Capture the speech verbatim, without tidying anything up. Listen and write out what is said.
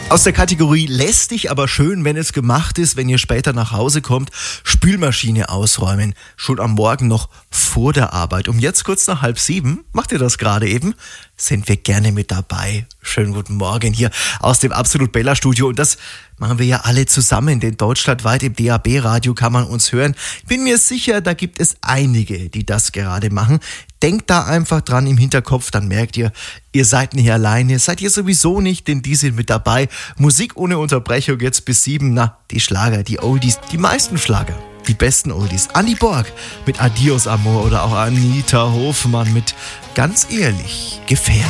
Aus der Kategorie lästig, aber schön, wenn es gemacht ist, wenn ihr später nach Hause kommt, Spülmaschine ausräumen. Schon am Morgen noch vor der Arbeit. Um jetzt kurz nach halb sieben, macht ihr das gerade eben, sind wir gerne mit dabei. Schönen guten Morgen hier aus dem Absolut Bella Studio. Und das machen wir ja alle zusammen, denn deutschlandweit im D A B-Radio kann man uns hören. Ich bin mir sicher, da gibt es einige, die das gerade machen. Denkt da einfach dran im Hinterkopf, dann merkt ihr, ihr seid nicht alleine, seid ihr sowieso nicht, denn die sind mit dabei. Musik ohne Unterbrechung jetzt bis sieben, na, die Schlager, die Oldies, die meisten Schlager, die besten Oldies. Anni Borg mit Adios Amor oder auch Anita Hofmann mit Ganz ehrlich, gefährlich.